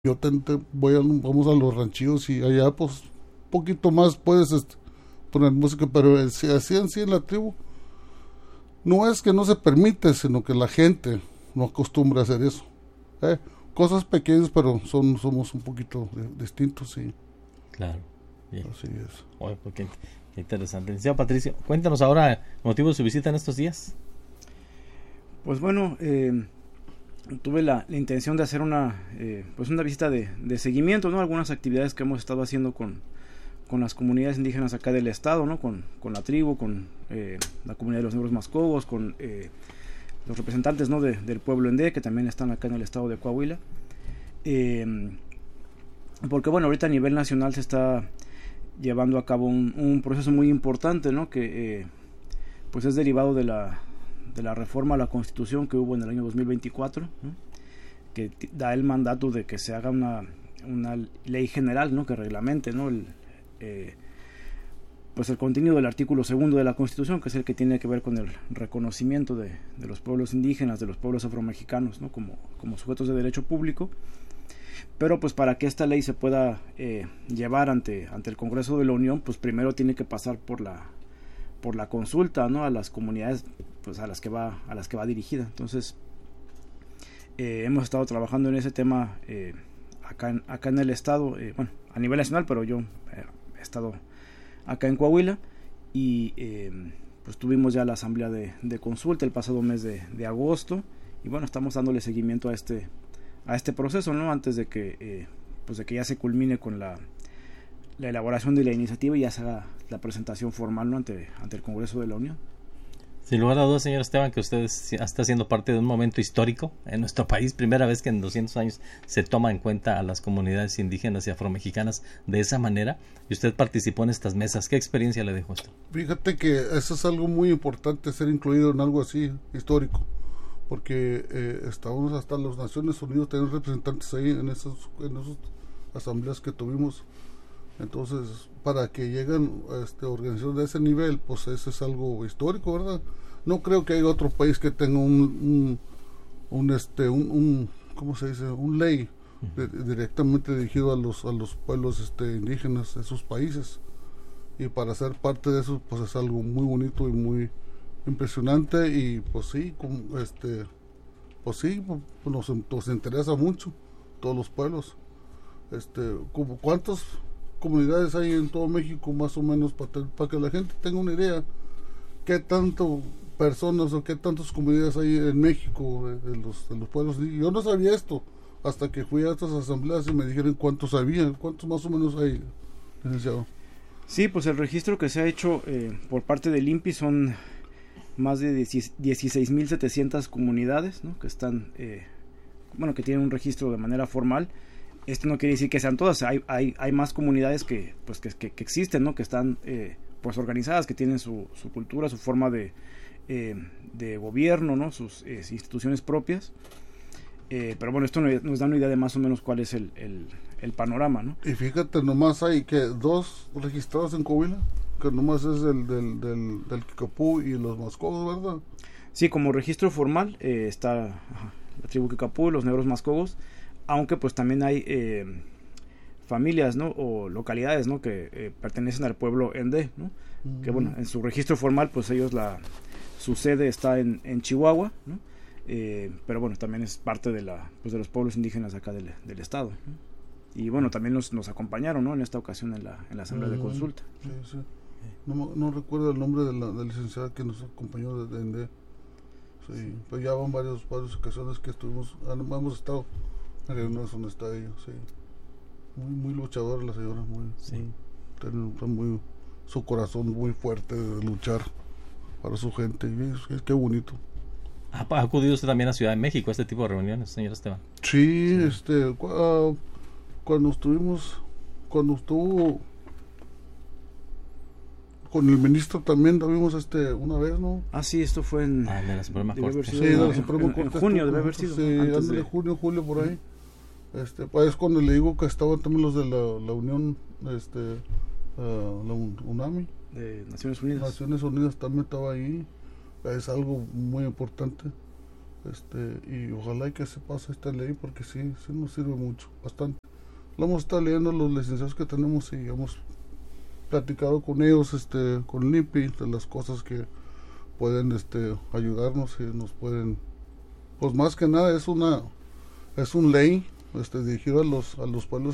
vamos a los ranchillos y allá pues un poquito más puedes poner música, pero así en sí en la tribu no es que no se permite, sino que la gente no acostumbra a hacer eso. ¿eh? Cosas pequeñas, pero somos un poquito distintos, sí. Claro. Bien. Así es. Oye, pues qué interesante. Licenciado Patricio, cuéntanos ahora el motivo de su visita en estos días. Pues bueno, tuve la intención de hacer una visita de seguimiento, ¿no? Algunas actividades que hemos estado haciendo con las comunidades indígenas acá del estado, ¿no? Con la tribu, con la comunidad de los negros mascogos, con los representantes, ¿no? del pueblo Endé, que también están acá en el estado de Coahuila. Porque bueno, ahorita a nivel nacional se está llevando a cabo un proceso muy importante, ¿no? Que pues es derivado de la reforma a la Constitución que hubo en el año 2024, ¿no? Que da el mandato de que se haga una ley general, ¿no? Que reglamente, ¿no? Pues el contenido del artículo 2 de la Constitución, que es el que tiene que ver con el reconocimiento de los pueblos indígenas, de los pueblos afromexicanos, ¿no? como sujetos de derecho público. Pero pues para que esta ley se pueda llevar ante el Congreso de la Unión, pues primero tiene que pasar por la consulta, ¿no? A las comunidades, pues a las que va dirigida. Entonces hemos estado trabajando en ese tema acá en el estado, a nivel nacional, pero yo he estado acá en Coahuila y pues tuvimos ya la asamblea de consulta el pasado mes de agosto y bueno, estamos dándole seguimiento a este proceso, ¿no? Antes de que ya se culmine con la elaboración de la iniciativa y ya se haga la presentación formal, ¿no? ante el Congreso de la Unión. Sin lugar a dudas, señor Esteban, que usted está siendo parte de un momento histórico en nuestro país. Primera vez que en 200 años se toma en cuenta a las comunidades indígenas y afromexicanas de esa manera. Y usted participó en estas mesas. ¿Qué experiencia le dejó esto? Fíjate que eso es algo muy importante, ser incluido en algo así histórico. Porque estábamos hasta las Naciones Unidas, tenemos representantes ahí en esas asambleas que tuvimos. Entonces, para que lleguen organizaciones de ese nivel, pues eso es algo histórico, ¿verdad? No creo que haya otro país que tenga un ¿cómo se dice? Un ley directamente dirigido a los pueblos indígenas de sus países. Y para ser parte de eso, pues es algo muy bonito y muy impresionante y pues sí, nos interesa mucho todos los pueblos. ¿Cuántas comunidades hay en todo México más o menos para que la gente tenga una idea qué tanto personas o qué tantas comunidades hay en México de los pueblos? Yo no sabía esto hasta que fui a estas asambleas y me dijeron cuántos había, cuántos más o menos hay, licenciado. Sí, pues el registro que se ha hecho por parte del INPI son más de 16.700 comunidades, ¿no? Que están, que tienen un registro de manera formal. Esto no quiere decir que sean todas, hay más comunidades que existen, ¿no? Que están pues organizadas, que tienen su cultura, su forma de gobierno, ¿no? Sus instituciones propias. Pero bueno, esto nos da una idea de más o menos cuál es el panorama, ¿no? Y fíjate, nomás hay que 2 registrados en Coahuila, que nomás es el del Kikapú y los Mascogos, ¿verdad? Sí, como registro formal está la tribu Kikapú y los negros Mascogos, aunque pues también hay familias, ¿no? O localidades, ¿no? Que pertenecen al pueblo Endé, ¿no? Que bueno, en su registro formal pues ellos su sede está en Chihuahua, ¿no? Pero bueno, también es parte de los pueblos indígenas acá del estado, ¿no? Y bueno, también nos acompañaron, ¿no? En esta ocasión en la asamblea de consulta. Sí. No recuerdo el nombre de la licenciada que nos acompañó de Endé. Sí, pues ya van varias ocasiones que hemos estado en reuniones donde está ella, sí. Muy luchadora la señora, tiene su corazón muy fuerte de luchar para su gente, y qué bonito. ¿Ha acudido usted también a Ciudad de México a este tipo de reuniones, señor Esteban? Sí, cuando estuvo con el ministro también la vimos una vez, ¿no? Ah, sí, esto fue en de la Suprema Corte. Sí, de la Suprema Corte. En junio debe haber sido. Sí, antes de junio, julio, por ahí. Pues es cuando le digo que estaban también los de la Unión, la UNAMI. De Naciones Unidas. Naciones Unidas también estaba ahí. Es algo muy importante. y ojalá y que se pase esta ley, porque sí nos sirve mucho, bastante. Lo hemos estado leyendo los licenciados que tenemos y hemos platicado con ellos, con el NIPI, de las cosas que pueden ayudarnos y nos pueden, pues más que nada es un ley dirigido a los pueblos